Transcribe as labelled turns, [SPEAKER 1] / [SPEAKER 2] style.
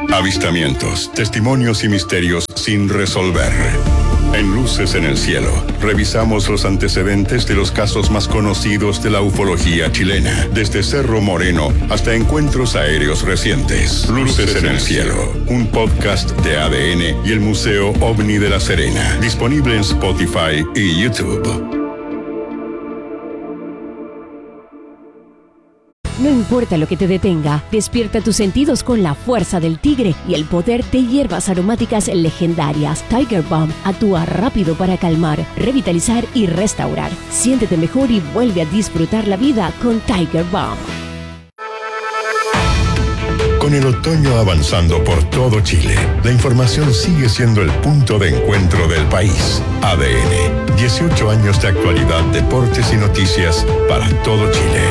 [SPEAKER 1] Avistamientos, testimonios y misterios sin resolver. En Luces en el Cielo, revisamos los antecedentes de los casos más conocidos de la ufología chilena, desde Cerro Moreno hasta encuentros aéreos recientes. Luces en el Cielo, un podcast de ADN y el Museo OVNI de La Serena, disponible en Spotify y YouTube.
[SPEAKER 2] No importa lo que te detenga, despierta tus sentidos con la fuerza del tigre y el poder de hierbas aromáticas legendarias. Tiger Balm actúa rápido para calmar, revitalizar y restaurar. Siéntete mejor y vuelve a disfrutar la vida con Tiger Balm.
[SPEAKER 1] Con el otoño avanzando por todo Chile, la información sigue siendo el punto de encuentro del país. ADN, 18 años de actualidad, deportes y noticias para todo Chile.